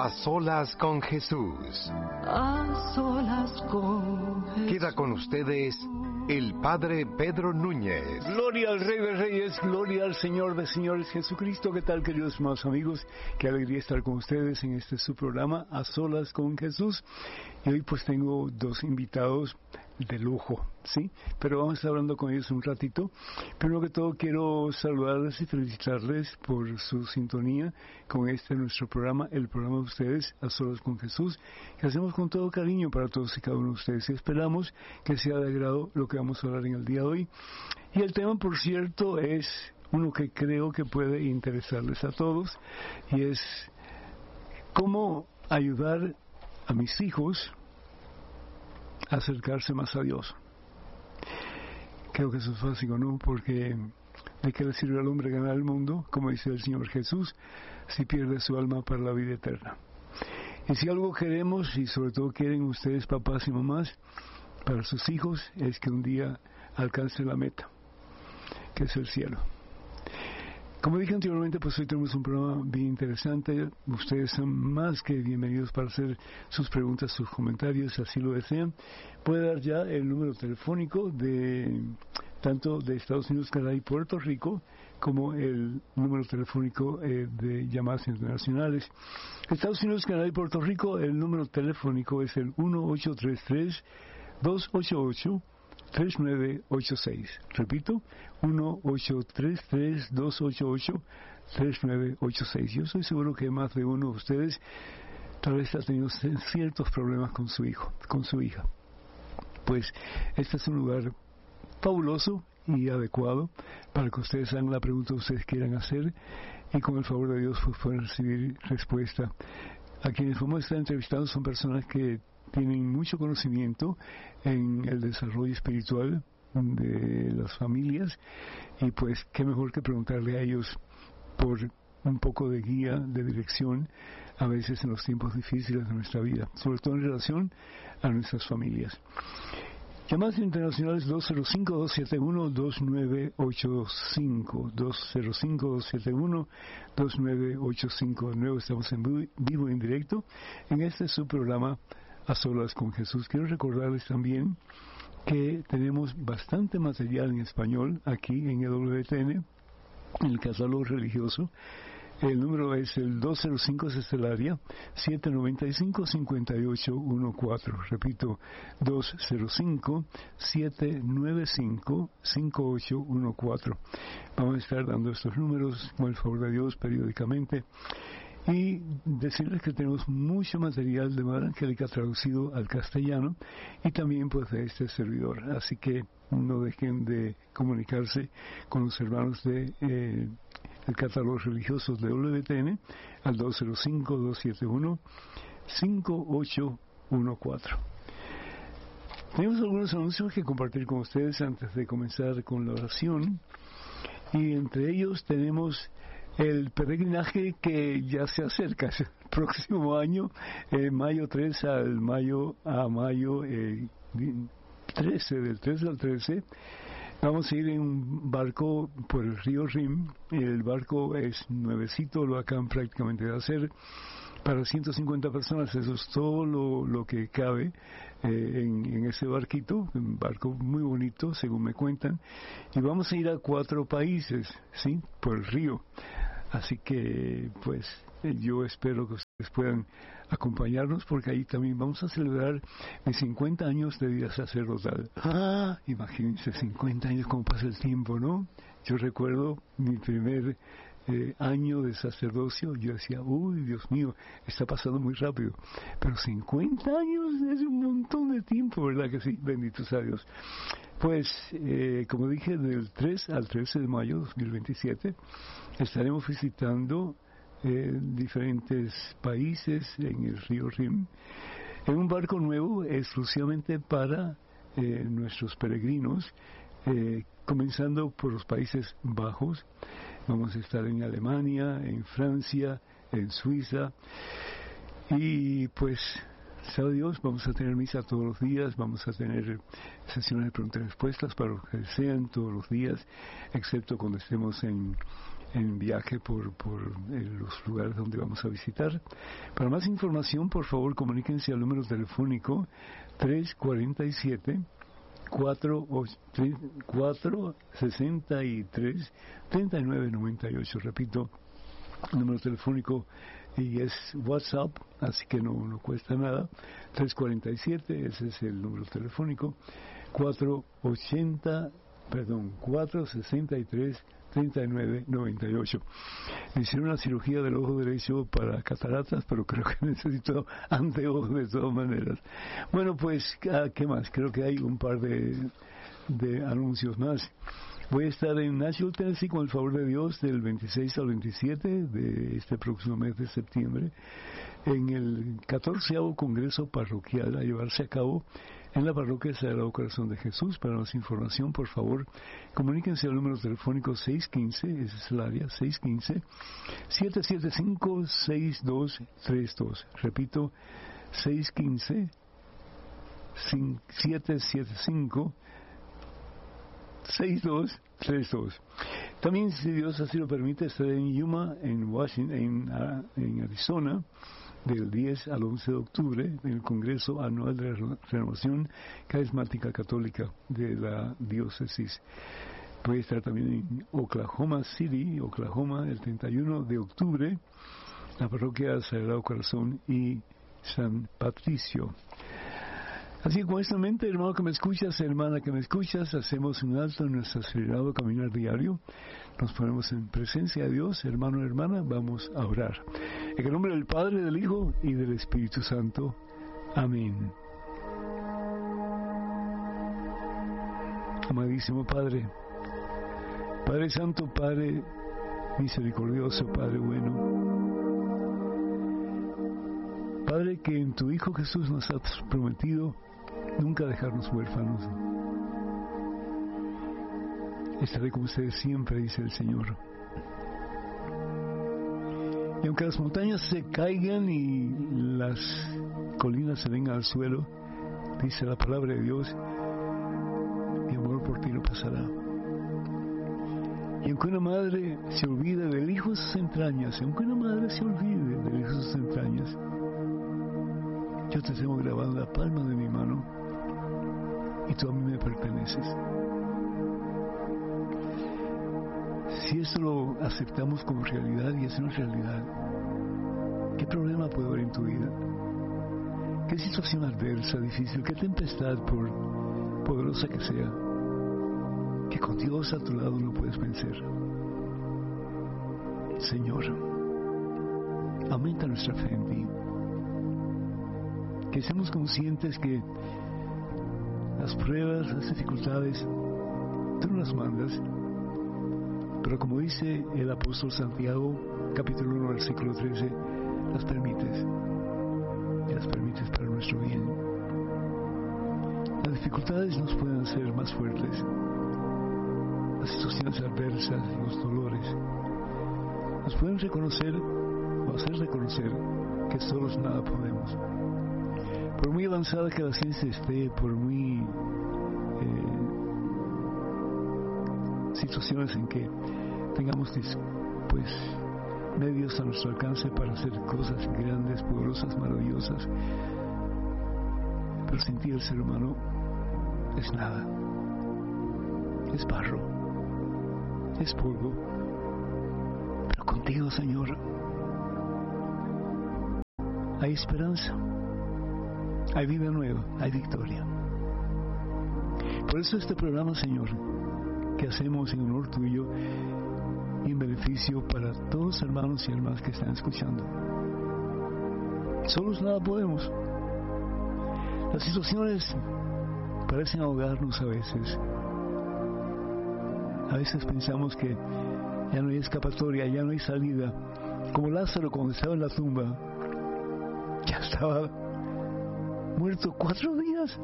A solas con Jesús. A solas con Jesús. Queda con ustedes el Padre Pedro Núñez. Gloria al Rey de Reyes, gloria al Señor de Señores, Jesucristo. ¿Qué tal, queridos hermanos amigos? Qué alegría estar con ustedes en este su programa, A Solas con Jesús. Y hoy pues tengo dos invitados de lujo, ¿sí? Pero vamos a estar hablando con ellos un ratito. Primero que todo quiero saludarles y felicitarles por su sintonía con este nuestro programa, el programa de ustedes, A Solas con Jesús, que hacemos con todo cariño para todos y cada uno de ustedes. Y esperamos que sea de agrado lo que vamos a hablar en el día de hoy. Y el tema, por cierto, es uno que creo que puede interesarles a todos, y es cómo ayudar a mis hijos a acercarse más a Dios. Creo que eso es básico, ¿no? Porque ¿de qué le sirve al hombre ganar el mundo, como dice el Señor Jesús, si pierde su alma para la vida eterna? Y si algo queremos, y sobre todo quieren ustedes, papás y mamás, para sus hijos, es que un día alcance la meta, que es el cielo. Como dije anteriormente, pues hoy tenemos un programa bien interesante. Ustedes son más que bienvenidos para hacer sus preguntas, sus comentarios, así lo desean. Puede dar ya el número telefónico de tanto de Estados Unidos, Canadá y Puerto Rico, como el número telefónico de llamadas internacionales. Estados Unidos, Canadá y Puerto Rico, el número telefónico es el 1-833-288-3986. Repito, 1-833-288-3986. Yo estoy seguro que más de uno de ustedes tal vez ha tenido ciertos problemas con su hijo, con su hija. Pues este es un lugar fabuloso y adecuado para que ustedes hagan la pregunta que ustedes quieran hacer, y con el favor de Dios pues pueden recibir respuesta. A quienes vamos a estar entrevistando son personas que tienen mucho conocimiento en el desarrollo espiritual de las familias, y pues qué mejor que preguntarle a ellos por un poco de guía, de dirección, a veces en los tiempos difíciles de nuestra vida, sobre todo en relación a nuestras familias. Llamadas internacionales 205-271-2985, 205-271-2985. De nuevo estamos en vivo y en directo en este su programa A Solas con Jesús. Quiero recordarles también que tenemos bastante material en español aquí en EWTN, en el catálogo religioso. El número es el 205, es el área 795-5814. Repito, 205-795-5814. Vamos a estar dando estos números, con el favor de Dios, periódicamente. Y decirles que tenemos mucho material de Madre Angélica traducido al castellano, y también pues de este servidor. Así que no dejen de comunicarse con los hermanos de el catálogo religioso de WTN al 205-271-5814. Tenemos algunos anuncios que compartir con ustedes antes de comenzar con la oración, y entre ellos tenemos el peregrinaje que ya se acerca, es el próximo año, mayo 3 al mayo 13, del 13 al 13. Vamos a ir en un barco por el río Rin. El barco es nuevecito, lo acaban prácticamente de hacer, para 150 personas. Eso es todo lo que cabe en ese barquito, un barco muy bonito, según me cuentan. Y vamos a ir a 4 países, ¿sí?, por el río. Así que, pues, yo espero que ustedes puedan acompañarnos, porque ahí también vamos a celebrar mis 50 años de vida sacerdotal. Imagínense, 50 años, cómo pasa el tiempo, ¿no? Yo recuerdo mi primer año de sacerdocio. Yo decía, uy, Dios mío, está pasando muy rápido. Pero 50 años es un montón de tiempo, ¿verdad que sí? Benditos a Dios. Pues, como dije, del 3 al 13 de mayo de 2027, estaremos visitando diferentes países en el río Rin, en un barco nuevo exclusivamente para nuestros peregrinos, comenzando por los Países Bajos. Vamos a estar en Alemania, en Francia, en Suiza, y pues sabe Dios, vamos a tener misa todos los días, vamos a tener sesiones de preguntas y respuestas para los que desean todos los días, excepto cuando estemos en en viaje por los lugares donde vamos a visitar. Para más información, por favor, comuníquense al número telefónico 347-463-3998. Repito, el número telefónico y es WhatsApp, así que no cuesta nada. 347, ese es el número telefónico. 463-3998. Me hicieron una cirugía del ojo derecho para cataratas, pero creo que necesito anteojos de todas maneras. Bueno, pues, ¿qué más? Creo que hay un par de anuncios más. Voy a estar en Nashville, Tennessee, con el favor de Dios, del 26 al 27 de este próximo mes de septiembre, en el 14º Congreso Parroquial a llevarse a cabo en la Parroquia Sagrado Corazón de Jesús. Para más información, por favor, comuníquense al número telefónico 615, ese es el área, 615-775-6232. Repito, 615-775-6232. También, si Dios así lo permite, estaré en Yuma, en Washington, en Arizona, del 10 al 11 de octubre, en el Congreso Anual de Renovación Carismática Católica de la Diócesis. Voy a estar también en Oklahoma City, Oklahoma, el 31 de octubre, la Parroquia Sagrado Corazón y San Patricio. Así que con esta mente, hermano que me escuchas, hermana que me escuchas, hacemos un alto en nuestro acelerado caminar diario. Nos ponemos en presencia de Dios, hermano y hermana, vamos a orar. En el nombre del Padre, del Hijo y del Espíritu Santo. Amén. Amadísimo Padre, Padre Santo, Padre misericordioso, Padre bueno, Padre, que en tu Hijo Jesús nos has prometido nunca dejarnos huérfanos. Estaré con ustedes siempre, dice el Señor. Y aunque las montañas se caigan y las colinas se vengan al suelo, dice la palabra de Dios, mi amor por ti no pasará. Y aunque una madre se olvide del hijo de sus entrañas, aunque una madre se olvide del hijo de sus entrañas, yo te tengo grabado en la palma de mi mano y tú a mí me perteneces. Si eso lo aceptamos como realidad y es una realidad, ¿qué problema puede haber en tu vida? ¿Qué situación adversa, difícil, qué tempestad, por poderosa que sea, que con Dios a tu lado no puedes vencer? Señor, aumenta nuestra fe en ti. Que seamos conscientes que las pruebas, las dificultades, tú no las mandas, pero como dice el apóstol Santiago, capítulo 1, versículo 13, las permites, y las permites para nuestro bien. Las dificultades nos pueden hacer más fuertes, las situaciones adversas, los dolores, nos pueden reconocer o hacer reconocer que solos nada podemos. Por muy avanzada que la ciencia esté, por muy situaciones en que tengamos medios a nuestro alcance para hacer cosas grandes, poderosas, maravillosas, pero sin ti el ser humano es nada, es barro, es polvo. Pero contigo, Señor, hay esperanza, hay vida nueva, hay victoria. Por eso este programa, Señor, que hacemos en honor tuyo y en beneficio para todos los hermanos y hermanas que están escuchando. Solos nada podemos. Las situaciones parecen ahogarnos a veces. A veces pensamos que ya no hay escapatoria, ya no hay salida. Como Lázaro cuando estaba en la tumba, ya estaba muerto 4 días.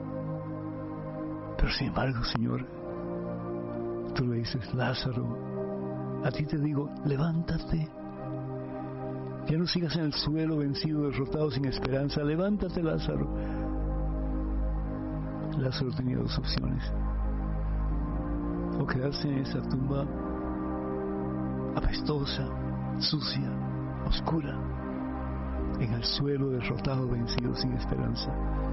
Pero sin embargo, Señor, tú le dices, Lázaro, a ti te digo, levántate. Ya no sigas en el suelo vencido, derrotado, sin esperanza. Levántate, Lázaro. Lázaro tenía 2 opciones: o quedarse en esa tumba apestosa, sucia, oscura, en el suelo derrotado, vencido, sin esperanza.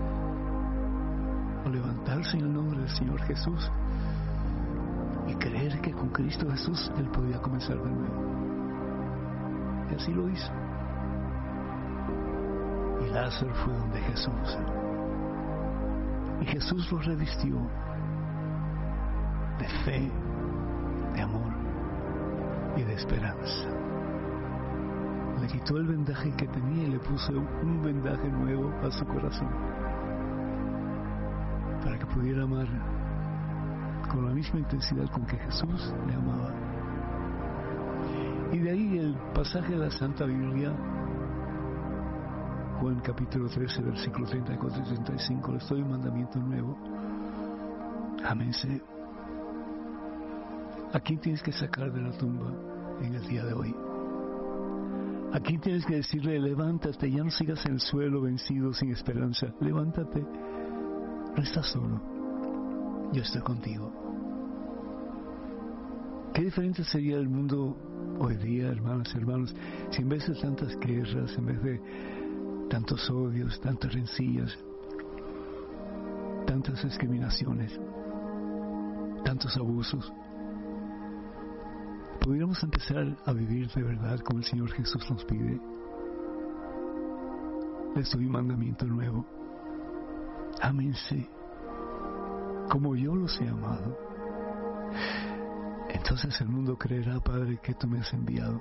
O levantarse en el nombre del Señor Jesús y creer que con Cristo Jesús Él podía comenzar de nuevo. Y así lo hizo. Y Lázaro fue donde Jesús. Y Jesús lo revistió de fe, de amor y de esperanza. Le quitó el vendaje que tenía y le puso un vendaje nuevo a su corazón, para que pudiera amar con la misma intensidad con que Jesús le amaba. Y de ahí el pasaje de la Santa Biblia, Juan capítulo 13, versículo 34 y 35, les doy un mandamiento nuevo: ámense. ¿A quién tienes que sacar de la tumba en el día de hoy? ¿A quién tienes que decirle: levántate, ya no sigas en el suelo vencido, sin esperanza? Levántate, no estás solo, yo estoy contigo. Qué diferente sería el mundo hoy día, hermanas y hermanos, si en vez de tantas guerras, en vez de tantos odios, tantas rencillas, tantas discriminaciones, tantos abusos, pudiéramos empezar a vivir de verdad como el Señor Jesús nos pide. Les doy un mandamiento nuevo: ámense como yo los he amado. Entonces el mundo creerá, Padre, que tú me has enviado.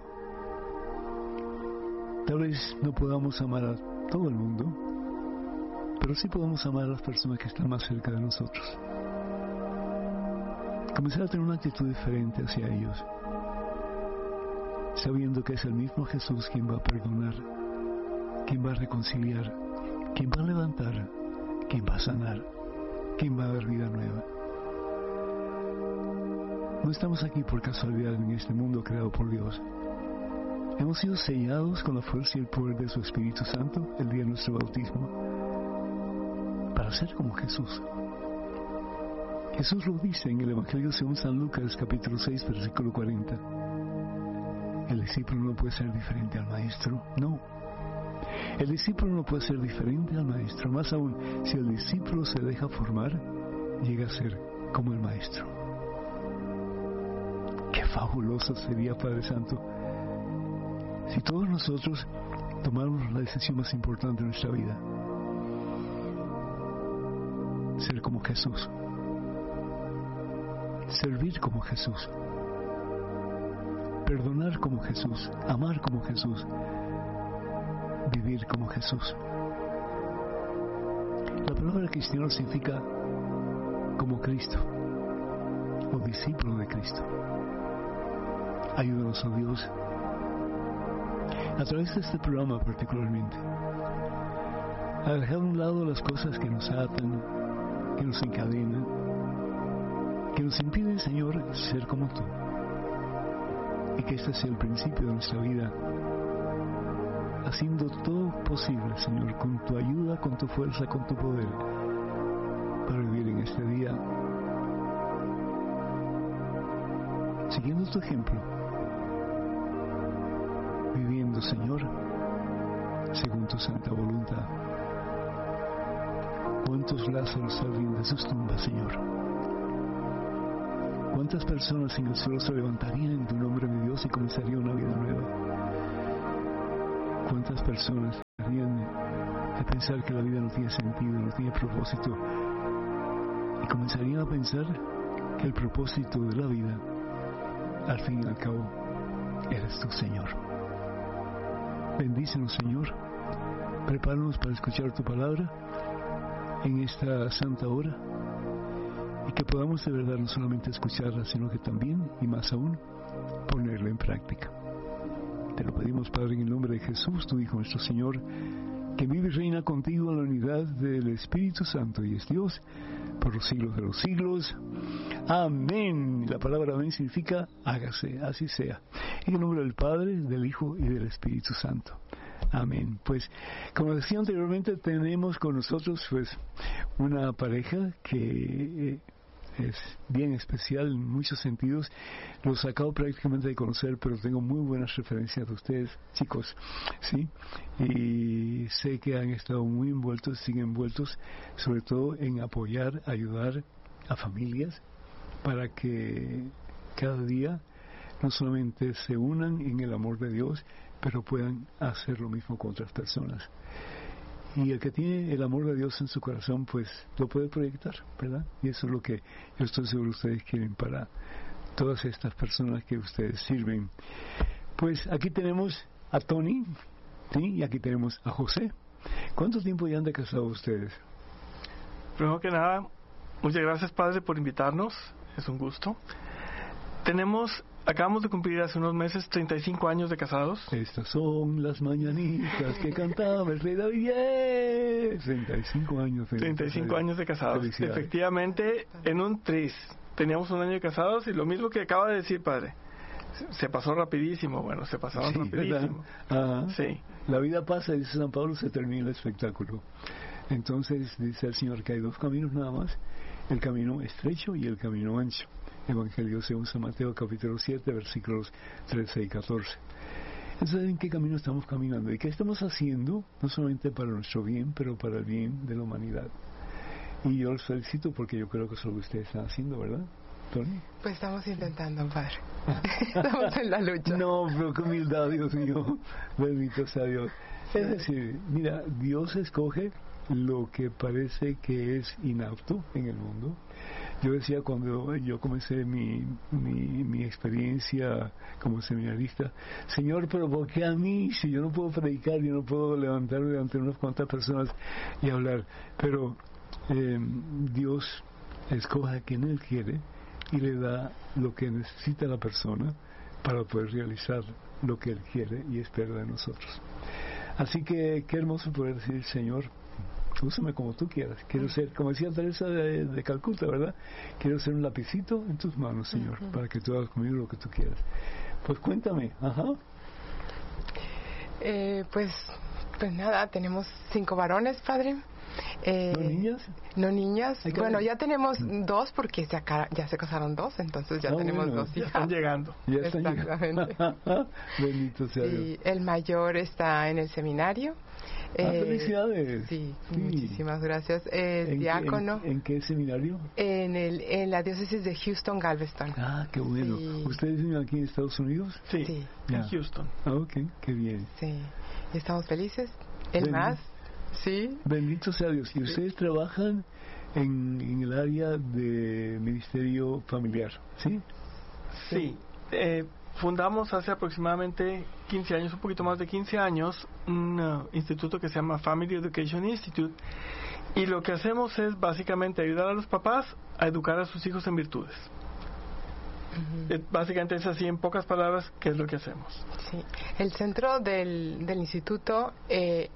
Tal vez no podamos amar a todo el mundo, pero sí podemos amar a las personas que están más cerca de nosotros. Comenzar a tener una actitud diferente hacia ellos, sabiendo que es el mismo Jesús quien va a perdonar, quien va a reconciliar, quien va a levantar, quien va a sanar, quien va a dar vida nueva. No estamos aquí por casualidad en este mundo creado por Dios. Hemos sido sellados con la fuerza y el poder de su Espíritu Santo el día de nuestro bautismo para ser como Jesús. Jesús lo dice en el Evangelio según San Lucas capítulo 6 versículo 40. El discípulo no puede ser diferente al maestro. No. El discípulo no puede ser diferente al maestro. Más aún, si el discípulo se deja formar, llega a ser como el maestro. Qué fabuloso sería, Padre Santo, si todos nosotros tomáramos la decisión más importante de nuestra vida: ser como Jesús, servir como Jesús, perdonar como Jesús, amar como Jesús, vivir como Jesús. La palabra cristiano significa como Cristo o discípulo de Cristo. Ayúdanos, oh Dios, a través de este programa particularmente, a dejar a un lado las cosas que nos atan, que nos encadenan, que nos impiden, Señor, ser como tú. Y que este sea el principio de nuestra vida, haciendo todo posible, Señor, con tu ayuda, con tu fuerza, con tu poder, para vivir en este día, siguiendo tu ejemplo, viviendo, Señor, según tu santa voluntad. ¿Cuántos Lázaros saldrían de sus tumbas, Señor? ¿Cuántas personas en el suelo se levantarían en tu nombre, mi Dios, y comenzaría una vida nueva? ¿Cuántas personas dejarían de pensar que la vida no tiene sentido, no tiene propósito, y comenzarían a pensar que el propósito de la vida, al fin y al cabo, eres tú, Señor? Bendícenos, Señor. Prepáranos para escuchar tu palabra en esta santa hora, y que podamos de verdad no solamente escucharla, sino que también, y más aún, ponerla en práctica. Te lo pedimos, Padre, en el nombre de Jesús, tu Hijo, nuestro Señor, que vive y reina contigo en la unidad del Espíritu Santo y es Dios por los siglos de los siglos. Amén. La palabra amén significa hágase, así sea. En el nombre del Padre, del Hijo y del Espíritu Santo. Amén. Pues, como decía anteriormente, tenemos con nosotros pues una pareja que es bien especial en muchos sentidos. Los acabo prácticamente de conocer, pero tengo muy buenas referencias de ustedes, chicos, ¿sí? Y sé que han estado muy envueltos, siguen envueltos, sobre todo en apoyar, ayudar a familias para que cada día no solamente se unan en el amor de Dios, pero puedan hacer lo mismo con otras personas. Y el que tiene el amor de Dios en su corazón, pues lo puede proyectar, ¿verdad? Y eso es lo que yo estoy seguro ustedes quieren para todas estas personas que ustedes sirven. Pues aquí tenemos a Tony, ¿sí? Y aquí tenemos a José. ¿Cuánto tiempo ya han de casado ustedes? Primero que nada, muchas gracias, Padre, por invitarnos. Es un gusto. Acabamos de cumplir hace unos meses 35 años de casados. Estas son las mañanitas que cantaba el rey David. 35 años. 35 años de casados. Efectivamente, en un tris. Teníamos un año de casados y lo mismo que acaba de decir, Padre. Se pasó rapidísimo. Bueno, se pasaron rapidísimo. Sí. La vida pasa, dice San Pablo, se termina el espectáculo. Entonces, dice el Señor que hay dos caminos nada más. El camino estrecho y el camino ancho. Evangelio según San Mateo, capítulo 7, versículos 13 y 14. Entonces, ¿en qué camino estamos caminando? ¿Y qué estamos haciendo? No solamente para nuestro bien, pero para el bien de la humanidad. Y yo los felicito porque yo creo que eso es lo que ustedes están haciendo, ¿verdad, Tony? Pues estamos intentando, Padre. Estamos en la lucha. No, pero qué humildad, Dios mío. Bendito sea Dios. Es decir, mira, Dios escoge lo que parece que es inapto en el mundo. Yo decía cuando yo comencé mi experiencia como seminarista, Señor, pero ¿por qué a mí? Si yo no puedo predicar, yo no puedo levantarme ante unas cuantas personas y hablar. Pero Dios escoge a quien Él quiere y le da lo que necesita la persona para poder realizar lo que Él quiere y espera de nosotros. Así que qué hermoso poder decir, Señor, úsame como tú quieras. Quiero ser, como decía Teresa de Calcuta, ¿verdad? Quiero ser un lapicito en tus manos, Señor, para que tú hagas conmigo lo que tú quieras. Pues cuéntame. Pues nada, tenemos 5 varones, Padre. ¿No niñas? No niñas. Bueno, ya tenemos 2 porque ya se casaron 2, entonces ya tenemos 2 hijas. Ya están llegando. Ya están llegando. Bendito sea Dios. El mayor está en el seminario. Felicidades. Sí, muchísimas gracias. Diácono. ¿En qué seminario? En la diócesis de Houston, Galveston. Ah, qué bueno. Sí. ¿Ustedes viven aquí en Estados Unidos? Sí. En Houston. Ok, qué bien. Sí, y estamos felices. El más, sí. Bendito sea Dios. ¿Y ustedes trabajan en el área de ministerio familiar, sí? Sí. Fundamos hace aproximadamente 15 años, un poquito más de 15 años, un instituto que se llama Family Education Institute, y lo que hacemos es básicamente ayudar a los papás a educar a sus hijos en virtudes. Básicamente es así, en pocas palabras, ¿qué es lo que hacemos? Sí. El centro del instituto es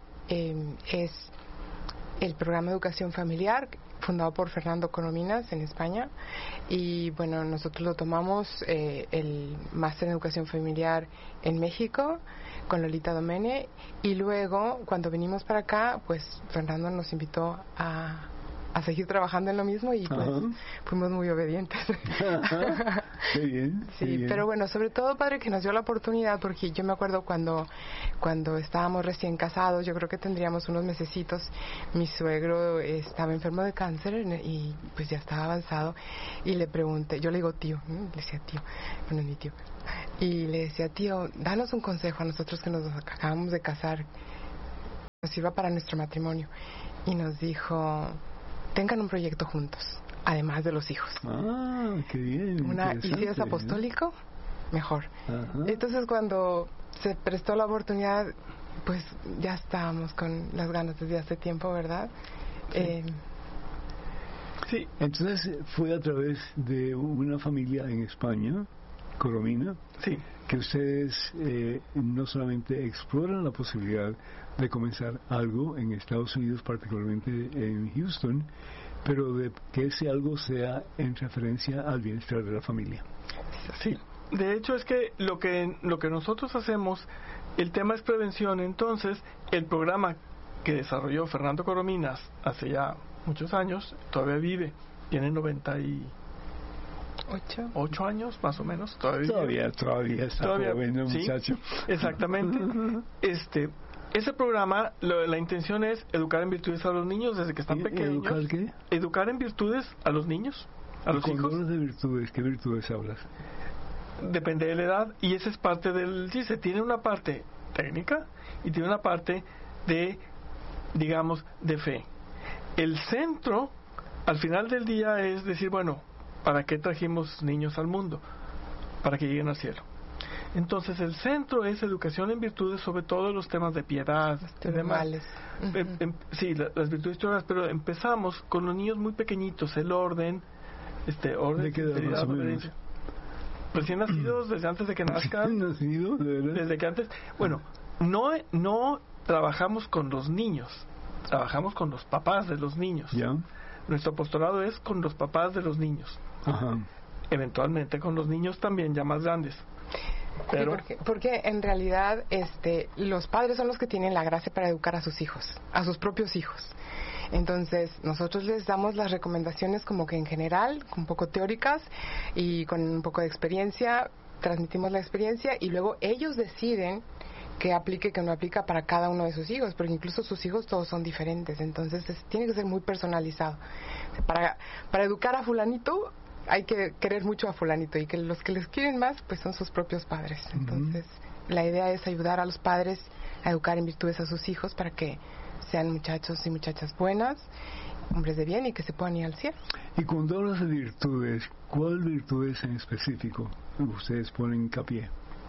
el programa de educación familiar, fundado por Fernando Corominas en España, y bueno, nosotros lo tomamos el máster en educación familiar en México con Lolita Domene, y luego cuando venimos para acá, pues Fernando nos invitó a seguir trabajando en lo mismo y pues fuimos muy obedientes. Qué bien, sí, qué bien. Pero bueno, sobre todo, Padre, que nos dio la oportunidad, porque yo me acuerdo cuando estábamos recién casados, yo creo que tendríamos unos mesecitos, mi suegro estaba enfermo de cáncer y pues ya estaba avanzado, y le pregunté, yo le digo tío, le decía tío, bueno, mi tío, y le decía, tío, danos un consejo a nosotros que nos acabamos de casar, nos sirva para nuestro matrimonio. Y nos dijo, tengan un proyecto juntos, además de los hijos. Ah, qué bien. Y si es apostólico, mejor. Ajá. Entonces cuando se prestó la oportunidad, pues ya estábamos con las ganas desde hace tiempo, ¿verdad? Sí. Sí. Entonces fue a través de una familia en España, Coromina, sí, que ustedes no solamente exploran la posibilidad de comenzar algo en Estados Unidos, particularmente en Houston, pero de que ese algo sea en referencia al bienestar de la familia. Sí, de hecho es que lo que nosotros hacemos, el tema es prevención. Entonces el programa que desarrolló Fernando Corominas hace ya muchos años todavía vive, tiene 8 años más o menos. Todavía está joven el muchacho. Exactamente. Ese programa, la intención es educar en virtudes a los niños desde que están pequeños. ¿Educar qué? Educar en virtudes a los niños, a los hijos. Cuando hablas de virtudes, ¿qué virtudes hablas? Depende de la edad, y esa es parte del CICE. Tiene una parte técnica y tiene una parte de, digamos, de fe. El centro, al final del día, es decir, bueno, ¿para qué trajimos niños al mundo? Para que lleguen al cielo. Entonces el centro es educación en virtudes, sobre todo los temas de piedad y demás. Sí, las virtudes teologales, pero empezamos con los niños muy pequeñitos, el orden, ¿de qué edad más o menos? Recién nacidos, desde antes de que nazcan. ¿Nacido? ¿De verdad? Desde que antes. Bueno, no trabajamos con los niños, trabajamos con los papás de los niños. ¿Ya? Nuestro apostolado es con los papás de los niños. Ajá. Eventualmente con los niños también ya más grandes. Pero sí, porque en realidad los padres son los que tienen la gracia para educar a sus hijos, a sus propios hijos. Entonces nosotros les damos las recomendaciones como que en general, un poco teóricas y con un poco de experiencia, transmitimos la experiencia y luego ellos deciden qué aplica y qué no aplica para cada uno de sus hijos, porque incluso sus hijos todos son diferentes, entonces tiene que ser muy personalizado. Para educar a fulanito hay que querer mucho a fulanito y que los que les quieren más pues son sus propios padres. Entonces la idea es ayudar a los padres a educar en virtudes a sus hijos para que sean muchachos y muchachas buenas, hombres de bien y que se puedan ir al cielo. Y cuando hablas de virtudes, ¿cuál virtudes en específico ustedes ponen hincapié?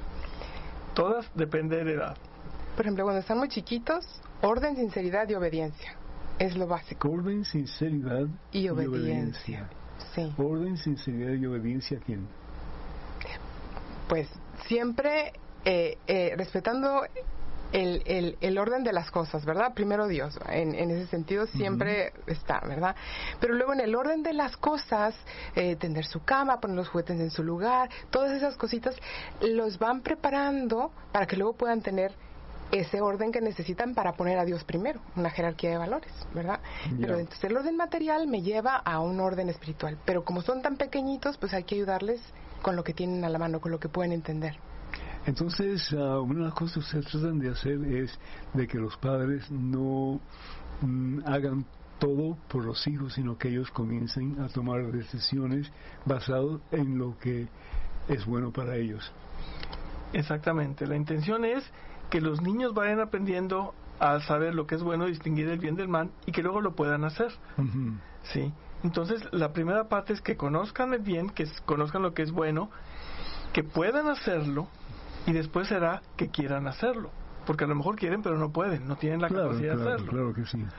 Todas depende de la edad. Por ejemplo, cuando están muy chiquitos, orden, sinceridad y obediencia. Es lo básico. Orden, sinceridad y obediencia. Sí. Orden, sinceridad y obediencia ¿a quién? Pues siempre respetando el orden de las cosas, ¿verdad? Primero Dios, en ese sentido siempre está, ¿verdad? Pero luego en el orden de las cosas, tender su cama, poner los juguetes en su lugar, todas esas cositas los van preparando para que luego puedan tener ese orden que necesitan para poner a Dios primero, una jerarquía de valores, ¿verdad? Pero entonces el orden material me lleva a un orden espiritual, pero como son tan pequeñitos, pues hay que ayudarles con lo que tienen a la mano, con lo que pueden entender. Entonces, una de las cosas que ustedes tratan de hacer es de que los padres no hagan todo por los hijos, sino que ellos comiencen a tomar decisiones basadas en lo que es bueno para ellos. Exactamente, la intención es que los niños vayan aprendiendo a saber lo que es bueno, distinguir el bien del mal y que luego lo puedan hacer. ¿Sí? Entonces, la primera parte es que conozcan el bien, que conozcan lo que es bueno, que puedan hacerlo y después será que quieran hacerlo. Porque a lo mejor quieren pero no pueden, no tienen la capacidad de hacerlo. Claro que sí.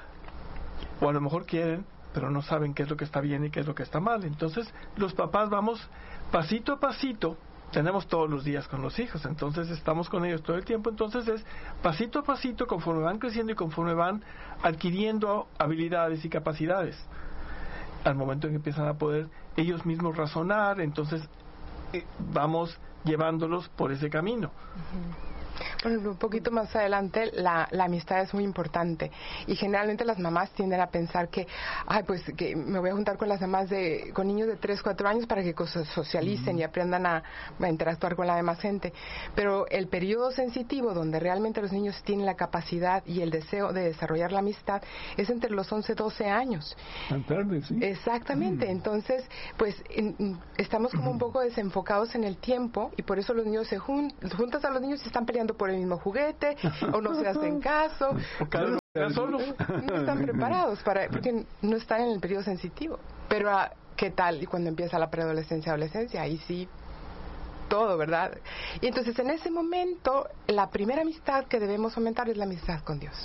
O a lo mejor quieren pero no saben qué es lo que está bien y qué es lo que está mal. Entonces, los papás vamos pasito a pasito. Tenemos todos los días con los hijos, entonces estamos con ellos todo el tiempo, entonces es pasito a pasito conforme van creciendo y conforme van adquiriendo habilidades y capacidades. Al momento en que empiezan a poder ellos mismos razonar, entonces vamos llevándolos por ese camino. Bueno, un poquito más adelante la amistad es muy importante y generalmente las mamás tienden a pensar que pues que me voy a juntar con las mamás con niños de 3, 4 años para que socialicen y aprendan a interactuar con la demás gente, pero el periodo sensitivo donde realmente los niños tienen la capacidad y el deseo de desarrollar la amistad es entre los 11, 12 años. Tan tarde, sí. Exactamente, entonces pues estamos como un poco desenfocados en el tiempo y por eso los niños juntas a los niños y están peleando por el mismo juguete o no se hacen caso o cada uno solos. No están preparados porque no están en el periodo sensitivo. Pero ¿qué tal? Y cuando empieza la preadolescencia, adolescencia, ahí sí todo, ¿verdad? Y entonces en ese momento la primera amistad que debemos fomentar es la amistad con Dios.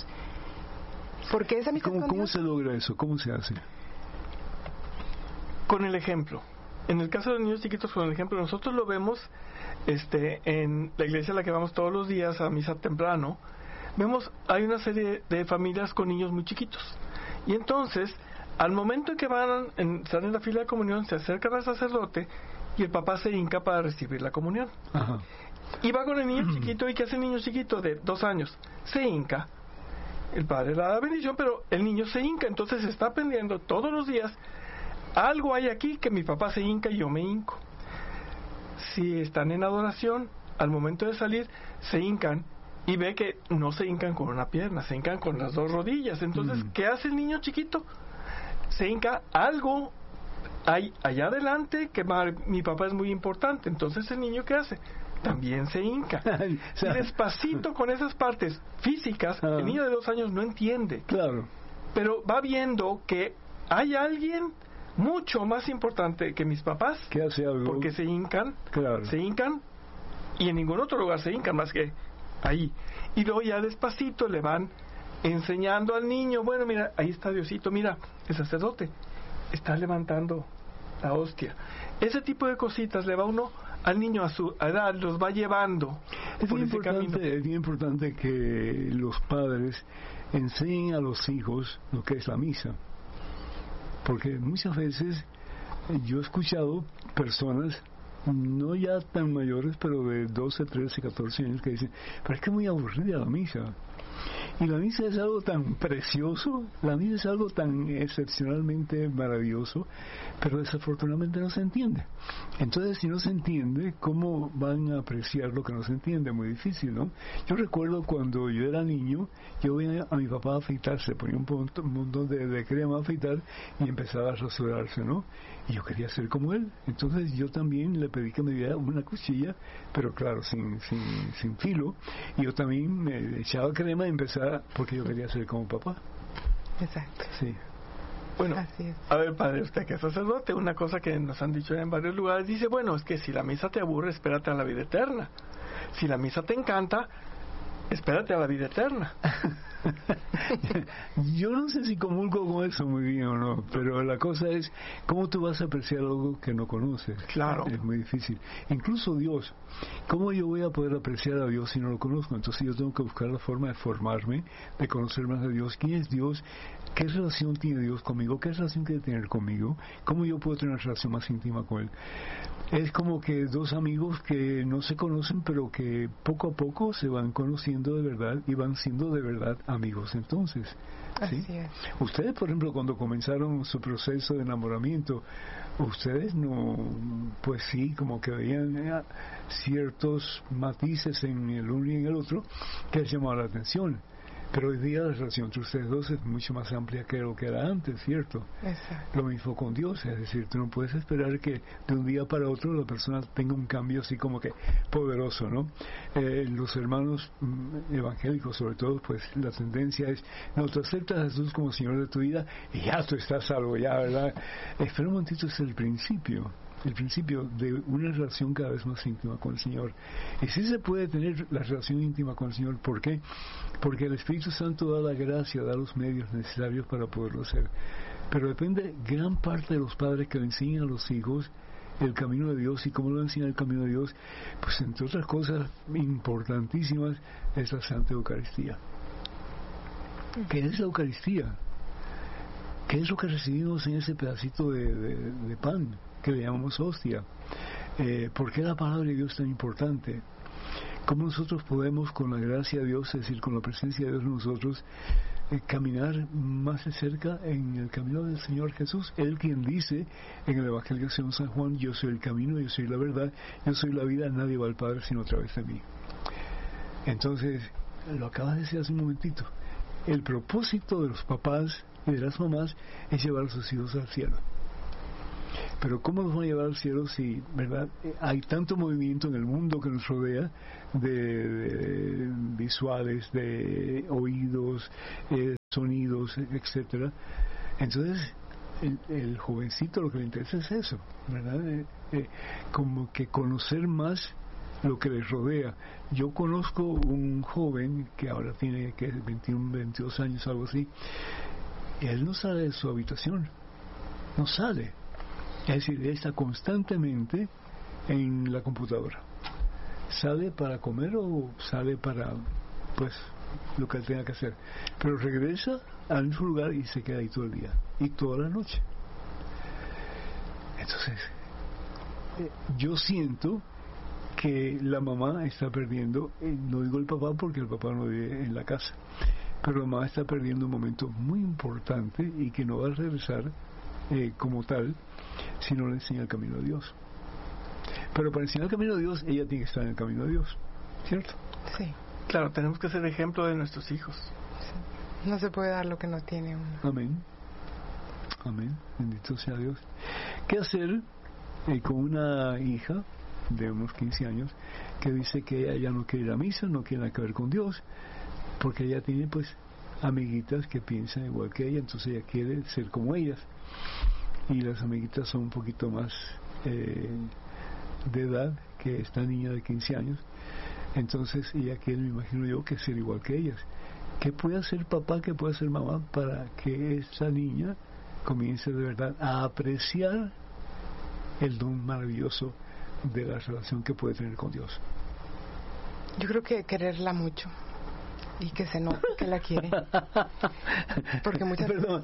Porque esa amistad ¿Cómo se logra eso? ¿Cómo se hace? Con el ejemplo. En el caso de los niños chiquitos, con el ejemplo, nosotros lo vemos en la iglesia a la que vamos todos los días a misa temprano. Vemos, hay una serie de familias con niños muy chiquitos. Y entonces, al momento en que están en la fila de comunión, se acercan al sacerdote y el papá se hinca para recibir la comunión. Ajá. Y va con el niño chiquito, ¿y qué hace el niño chiquito de 2 años? Se hinca. El padre le da la bendición, pero el niño se hinca, entonces está aprendiendo todos los días. Algo hay aquí que mi papá se hinca y yo me hinco. si están en adoración, al momento de salir, se hincan y ve que no se hincan con una pierna, se hincan con las dos rodillas. Entonces, ¿qué hace el niño chiquito? Se hinca algo allá adelante, que mi papá es muy importante. Entonces, ¿el niño qué hace? También se hinca. Y despacito con esas partes físicas, el niño de 2 años no entiende. Claro. Pero va viendo que hay alguien mucho más importante que mis papás, que hace algo, porque se hincan, claro, se hincan, y en ningún otro lugar se hincan más que ahí. Y luego ya despacito le van enseñando al niño, bueno, mira, ahí está Diosito, mira, el sacerdote está levantando la hostia. Ese tipo de cositas le va uno al niño a su edad, los va llevando. Es bien importante que los padres enseñen a los hijos lo que es la misa, porque muchas veces yo he escuchado personas, no ya tan mayores, pero de 12, 13, 14 años, que dicen, pero es que es muy aburrida la misa. Y la misa es algo tan precioso, la misa es algo tan excepcionalmente maravilloso, pero desafortunadamente no se entiende. Entonces, si no se entiende, ¿cómo van a apreciar lo que no se entiende? Muy difícil, ¿no? Yo recuerdo cuando yo era niño, yo veía a mi papá afeitarse, ponía un montón de crema a afeitar y empezaba a rasurarse, ¿no? Y yo quería ser como él. Entonces yo también le pedí que me diera una cuchilla, pero claro, sin filo. Y yo también me echaba crema y empezaba, porque yo quería ser como papá. Exacto. Sí. Bueno, a ver, padre, usted que es sacerdote, una cosa que nos han dicho en varios lugares, dice, bueno, es que si la misa te aburre, espérate a la vida eterna. Si la misa te encanta, espérate a la vida eterna. Yo no sé si comulgo con eso muy bien o no, pero la cosa es, ¿cómo tú vas a apreciar algo que no conoces? Claro. Es muy difícil. Incluso Dios, ¿cómo yo voy a poder apreciar a Dios si no lo conozco? Entonces yo tengo que buscar la forma de formarme, de conocer más a Dios. ¿Quién es Dios? ¿Qué relación tiene Dios conmigo? ¿Qué relación quiere tener conmigo? ¿Cómo yo puedo tener una relación más íntima con Él? Es como que dos amigos que no se conocen, pero que poco a poco se van conociendo de verdad y van siendo de verdad amigos. Entonces, ¿sí? Así es. Ustedes, por ejemplo, cuando comenzaron su proceso de enamoramiento, ustedes no, pues sí, como que veían ciertos matices en el uno y en el otro que les llamaban la atención. Pero hoy día la relación entre ustedes dos es mucho más amplia que lo que era antes, ¿cierto? Exacto. Lo mismo con Dios, es decir, tú no puedes esperar que de un día para otro la persona tenga un cambio así como que poderoso, ¿no? Los hermanos evangélicos, sobre todo, pues la tendencia es, no, tú aceptas a Jesús como Señor de tu vida y ya tú estás salvo, ya, ¿verdad? Espera un momentito, es el principio de una relación cada vez más íntima con el Señor. Y sí se puede tener la relación íntima con el Señor. ¿Por qué? Porque el Espíritu Santo da la gracia, da los medios necesarios para poderlo hacer. Pero depende gran parte de los padres que le enseñan a los hijos el camino de Dios. Y cómo lo enseñan el camino de Dios, pues entre otras cosas importantísimas es la Santa Eucaristía. ¿Qué es la Eucaristía? ¿Qué es lo que recibimos en ese pedacito de pan que le llamamos hostia? ¿Por qué la palabra de Dios es tan importante? ¿Cómo nosotros podemos, con la gracia de Dios, es decir, con la presencia de Dios en nosotros, caminar más de cerca en el camino del Señor Jesús? Él quien dice en el Evangelio según San Juan, yo soy el camino, yo soy la verdad, yo soy la vida, nadie va al Padre sino a través de mí. Entonces, lo acabas de decir hace un momentito, el propósito de los papás y de las mamás es llevar a sus hijos al cielo. Pero ¿cómo nos van a llevar al cielo si, verdad, hay tanto movimiento en el mundo que nos rodea de visuales, de oídos, sonidos, etcétera? Entonces, el jovencito lo que le interesa es eso, ¿verdad? Como que conocer más lo que les rodea. Yo conozco un joven que ahora tiene 21, 22 años, algo así, y él no sale de su habitación, no sale. Es decir, él está constantemente en la computadora. Sale para comer o sale para, pues, lo que él tenga que hacer. Pero regresa al mismo lugar y se queda ahí todo el día. Y toda la noche. Entonces, yo siento que la mamá está perdiendo, no digo el papá porque el papá no vive en la casa, pero la mamá está perdiendo un momento muy importante y que no va a regresar como tal si no le enseña el camino a Dios. Pero para enseñar el camino de Dios, ella tiene que estar en el camino de Dios, ¿cierto? Sí. Claro, tenemos que ser ejemplo de nuestros hijos. Sí. No se puede dar lo que no tiene uno. Amén. Amén. Bendito sea Dios. ¿Qué hacer con una hija de unos 15 años que dice que ella ya no quiere ir a misa, no quiere nada que ver con Dios, porque ella tiene pues amiguitas que piensan igual que ella, entonces ella quiere ser como ellas, y las amiguitas son un poquito más de edad que esta niña de 15 años, entonces ella quiere, me imagino yo, que ser igual que ellas. ¿Qué puede hacer papá, qué puede hacer mamá para que esta niña comience de verdad a apreciar el don maravilloso de la relación que puede tener con Dios? Yo creo que quererla mucho y que se note que la quiere. Porque muchas Perdón,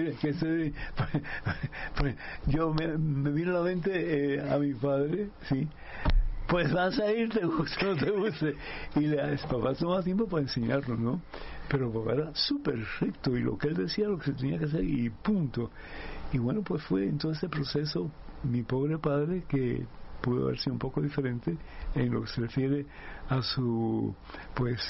yo me vino a la mente a mi padre, sí. Pues vas a ir, te guste o no te guste. Y papá tomaba tiempo para enseñarnos, ¿no? Pero papá era súper recto y lo que él decía, lo que se tenía que hacer y punto. Y bueno, pues fue en todo este proceso mi pobre padre, que pudo haber sido un poco diferente en lo que se refiere a su pues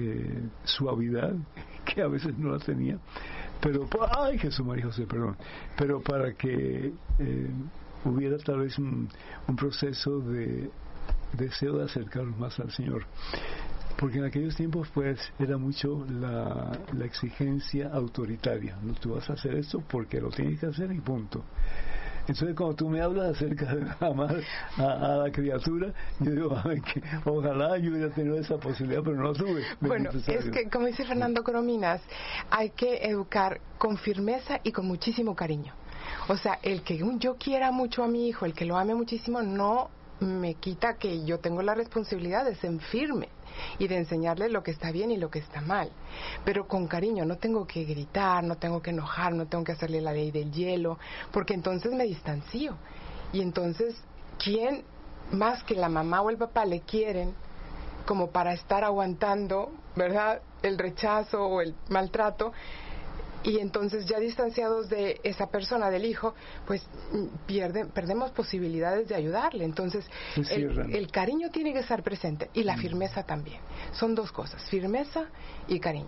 suavidad, que a veces no la tenía, pero ay, Jesús, María José, perdón, pero para que hubiera tal vez un proceso de deseo de acercarnos más al Señor, porque en aquellos tiempos pues era mucho la exigencia autoritaria, no, tú vas a hacer esto porque lo tienes que hacer y punto. Entonces cuando tú me hablas acerca de amar a la criatura, yo digo, que ojalá yo hubiera tenido esa posibilidad, pero no la tuve. Bueno, es que como dice Fernando Corominas, hay que educar con firmeza y con muchísimo cariño. O sea, el que yo quiera mucho a mi hijo, el que lo ame muchísimo, no me quita que yo tengo la responsabilidad de ser firme y de enseñarle lo que está bien y lo que está mal, pero con cariño. No tengo que gritar, no tengo que enojar, no tengo que hacerle la ley del hielo, porque entonces me distancio, y entonces ¿quién más que la mamá o el papá le quieren como para estar aguantando, verdad, el rechazo o el maltrato? Y entonces ya distanciados de esa persona, del hijo, pues perdemos posibilidades de ayudarle. Entonces el cariño tiene que estar presente y la firmeza también. Son dos cosas, firmeza y cariño.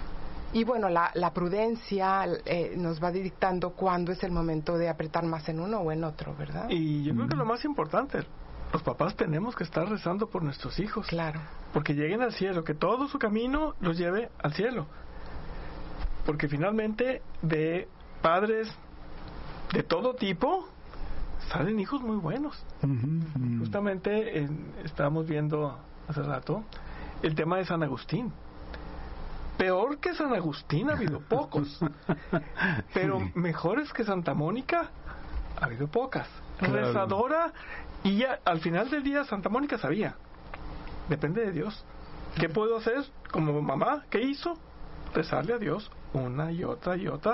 Y bueno, la prudencia nos va dictando cuándo es el momento de apretar más en uno o en otro, ¿verdad? Y yo creo que lo más importante, los papás tenemos que estar rezando por nuestros hijos. Claro. Porque lleguen al cielo, que todo su camino los lleve al cielo. Porque finalmente de padres de todo tipo salen hijos muy buenos. Justamente estábamos viendo hace rato el tema de San Agustín. Peor que San Agustín ha habido pocos, pero mejores que Santa Mónica ha habido pocas. Claro. Rezadora, y ya al final del día Santa Mónica sabía, depende de Dios. ¿Qué puedo hacer como mamá? ¿Qué hizo? Rezarle a Dios una y otra y otra.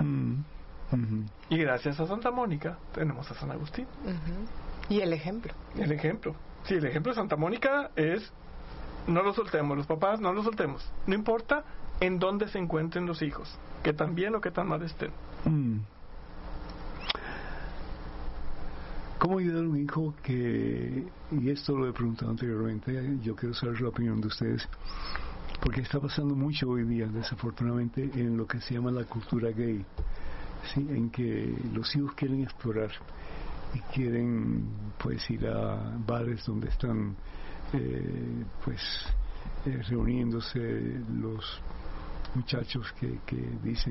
Y gracias a Santa Mónica tenemos a San Agustín. Y el ejemplo. El ejemplo. Sí, el ejemplo de Santa Mónica es: no lo soltemos, los papás no lo soltemos. No importa en dónde se encuentren los hijos, que tan bien o que tan mal estén. ¿Cómo ayudar a un hijo que, y esto lo he preguntado anteriormente, yo quiero saber la opinión de ustedes, porque está pasando mucho hoy día, desafortunadamente, en lo que se llama la cultura gay, ¿sí? En que los hijos quieren explorar y quieren pues ir a bares donde están reuniéndose los muchachos que dicen